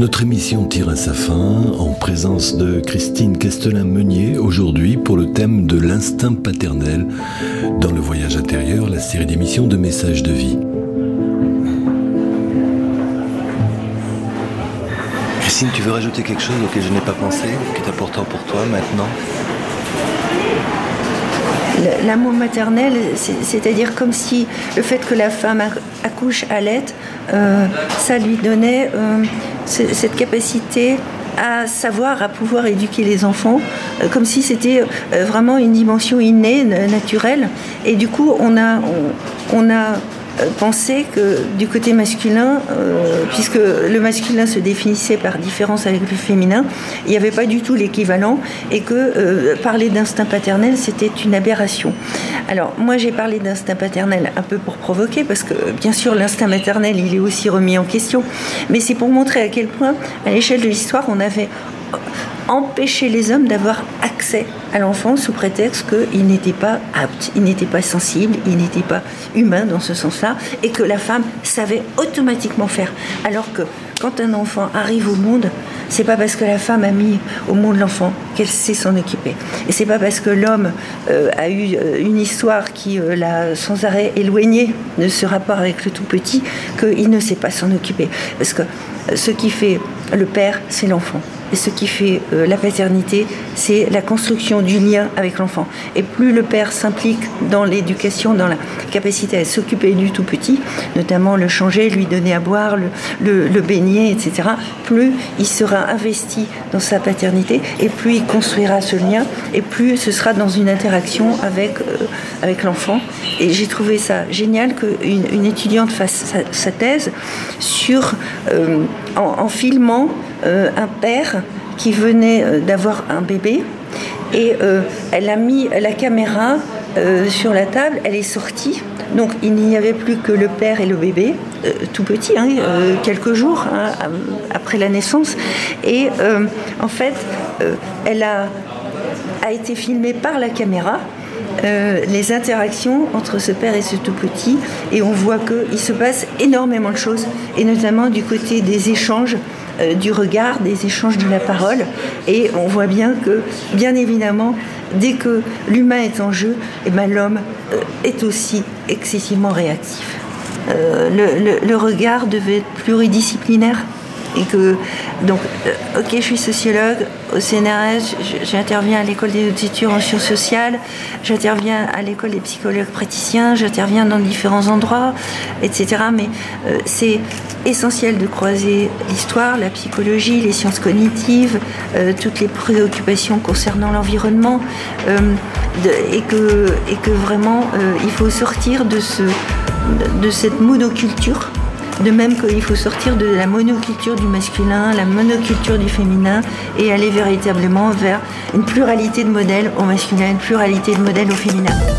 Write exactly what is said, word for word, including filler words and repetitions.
Notre émission tire à sa fin en présence de Christine Castelin-Meunier aujourd'hui pour le thème de l'instinct paternel dans Le Voyage intérieur, la série d'émissions de Messages de vie. Christine, tu veux rajouter quelque chose auquel je n'ai pas pensé, qui est important pour toi maintenant ? L'amour maternel, c'est-à-dire comme si le fait que la femme accouche, allaite, euh, ça lui donnait euh, cette capacité à savoir, à pouvoir éduquer les enfants, euh, comme si c'était euh, vraiment une dimension innée, naturelle. Et du coup, on a, on, on a pensé que du côté masculin, euh, puisque le masculin se définissait par différence avec le féminin, il n'y avait pas du tout l'équivalent et que euh, parler d'instinct paternel, c'était une aberration. Alors, moi, j'ai parlé d'instinct paternel un peu pour provoquer, parce que, bien sûr, l'instinct maternel, il est aussi remis en question, mais c'est pour montrer à quel point, à l'échelle de l'histoire, on avait empêcher les hommes d'avoir accès à l'enfant sous prétexte qu'il n'était pas apte, il n'était pas sensible, il n'était pas humain dans ce sens-là, et que la femme savait automatiquement faire. Alors que quand un enfant arrive au monde, c'est pas parce que la femme a mis au monde l'enfant qu'elle sait s'en occuper. Et c'est pas parce que l'homme euh, a eu une histoire qui euh, l'a sans arrêt éloigné de ce rapport avec le tout petit qu'il ne sait pas s'en occuper. Parce que euh, ce qui fait le père, c'est l'enfant. Et ce qui fait euh, la paternité, c'est la construction du lien avec l'enfant. Et plus le père s'implique dans l'éducation, dans la capacité à s'occuper du tout petit, notamment le changer, lui donner à boire, le, le, le baigner, et cetera, plus il sera investi dans sa paternité, et plus il construira ce lien, et plus ce sera dans une interaction avec, euh, avec l'enfant. Et j'ai trouvé ça génial qu'une une étudiante fasse sa, sa thèse sur, euh, en, en filmant euh, un père qui venait d'avoir un bébé et euh, elle a mis la caméra euh, sur la table, elle est sortie, donc il n'y avait plus que le père et le bébé, euh, tout petit, hein, euh, quelques jours hein, après la naissance, et euh, en fait euh, elle a, a été filmée par la caméra. Euh, les interactions entre ce père et ce tout petit, et on voit qu'il se passe énormément de choses, et notamment du côté des échanges, euh, du regard, des échanges de la parole, et on voit bien que, bien évidemment, dès que l'humain est en jeu, eh ben, l'homme euh, est aussi excessivement réactif. Euh, le, le, le regard devait être pluridisciplinaire. Et que, donc, euh, ok, je suis sociologue, au C N R S, j'interviens à l'école des hautes études en sciences sociales, j'interviens à l'école des psychologues praticiens, j'interviens dans différents endroits, et cetera. Mais euh, c'est essentiel de croiser l'histoire, la psychologie, les sciences cognitives, euh, toutes les préoccupations concernant l'environnement, euh, de, et, que, et que vraiment, euh, il faut sortir de, ce, de, de cette monoculture. De même qu'il faut sortir de la monoculture du masculin, la monoculture du féminin, et aller véritablement vers une pluralité de modèles au masculin, une pluralité de modèles au féminin.